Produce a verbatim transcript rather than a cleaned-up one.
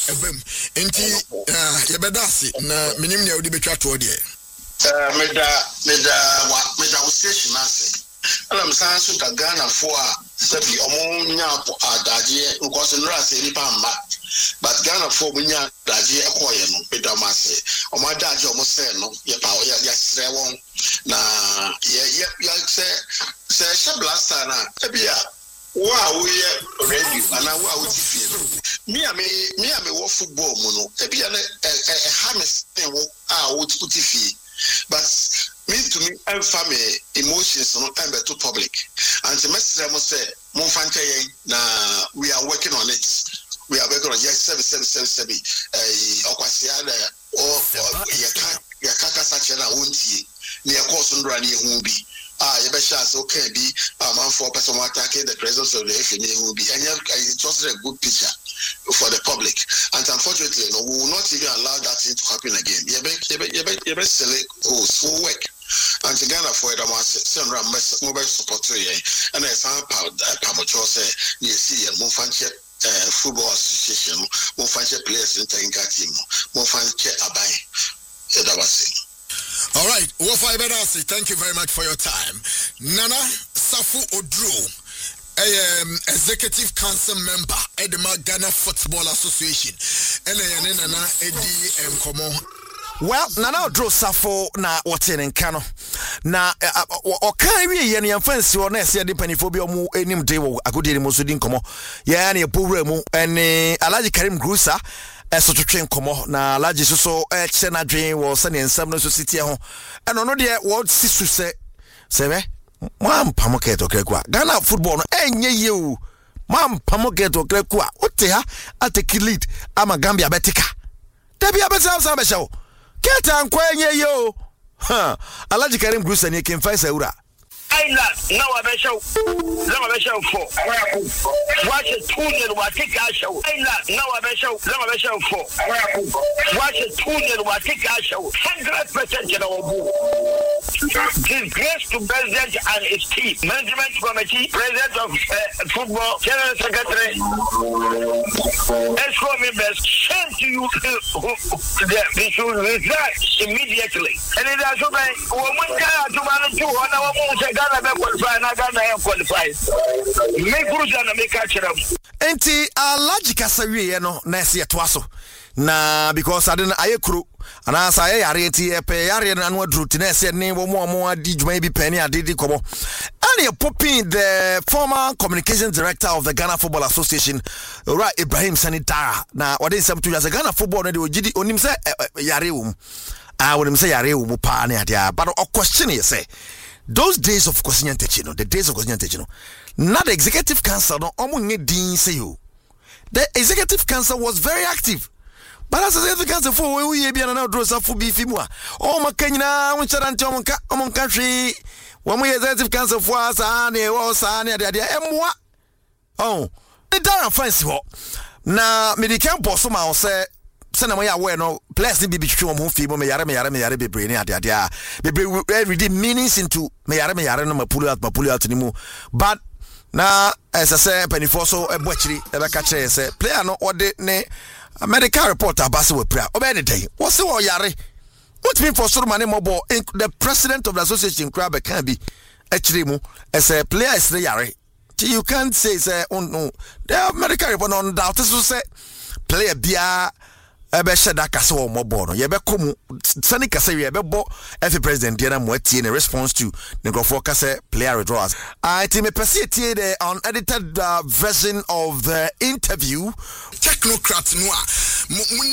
ebem enti ye bedasi na minim ne odi betwa to de eh meda meda wa meda station ase ala msan so da Ghana for a sabi omo nya adaje because no ase ni pamba but Ghana for nya adaje ekoye no meda mase omo adaje omo se no ye pa ya ya sre won na ye ye se se she blaster na ebia wow we ready ana wow ti feel me am me am wo football mu no ebia na e hamis wo a wo ti feel but me to me and family emotions no and to public and the message I must say mon fanche na we are working on it we are working on yes seven seven seven seven eh okwasia na o ya ka ya kaka sache na wontie na ya course ndra na ehu bi ah you be sure so okay bi man for person attacking the presence of the F N A who be and it's just a good picture for the public and unfortunately no we will not even allow that thing to happen again you be you be you be select host for work and Ghana for the mass send ram mobile support to you and I sound proud Pamacho say you see and move fanche football association move fanche players in Tenga team move fanche abai that was it. All right, Wofa Ibedasi, thank you very much for your time. Nana Safu Odro, a um, executive council member at the Ghana Football Association, and Nana Eddie M. Komo. Well, Nana Odro Safu na watin in Kano. Na okay, we any offense or next year depending for be mu enim day I could hear Musudin Komo. Ya ni Puremu and Alaji Karim Grusa. Eso to train komo na laji so so e che na dwen wo se ne nsam no so city ho eno no de wo sisu se sebe mam pamoket okrekwa Ghana football no enye ye o mam pamoket okrekwa ote ha ateki lead ama Gambia betika debi abesa sa be show keta nkwa enye ye o ha Alaji Karim Grusa ni kemfa sa ura Aina na wa be show na wa be show for watch a tunnel wa take a show Aina na wa be show na wa be show for watch a tunnel wa take a show one hundred percent in our book. Disgrace to president and his team, management committee, president of uh, football, general secretary, escrow members, shame to you they should resign immediately. And it has to be woman to manage to one hour Ghana qualify na Ghana qualify. Make good and make catch them. Enti Alaji Kasawi no na ese toaso. Na because I didn't ayekru ana sa yare enti epe yare na no adru na ese ne wo mo mo adi djuma bi pani adedi kobo. And you popping the former communications director of the Ghana Football Association, right, Ibrahim Sanitara. Na what is some two years Ghana football na de ogidi onim se yare wo. Ah wonim se yare wo pa na adia. But o question you say those days of Kosinyan Techino, the days of Kosinyan Techino, not the executive council, no, the executive council was very active. But as the executive council for we be another draws up for Bifimua. Oh, Makana, which are on country, when we executive council for us, and they were Sani, the idea, and what? Oh, the Dara fancy. Now, Medican Bosoma say, Sana moya we no players ni bibi twom ho fi mo me yare me yare me yare bebre ni ade ade a bebre every day meanings into me yare me yare no mapulu out mapulu out ni mu but na as I say penifo so e bochiri e be ka kire say player no ode ne medical report abase we prayer obe ne dey wo se wo yare what mean for soro mane mobo the president of the association crab can be actually mu as a player is the yare you can't say say oh no the medical report on doubt so say player bia ebe sheda kase wo mobo no ye be komu sani kase ye be bo every president dey na mo atie in response to the grofo kase player withdrawals. I team me pese tie the unedited uh, version of the interview technocrat no a